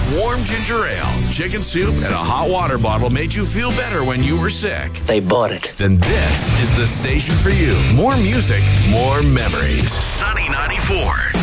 warm ginger ale, chicken soup, and a hot water bottle made you feel better when you were sick, They bought it. then this is the station for you. More music, more memories. Sunny 94.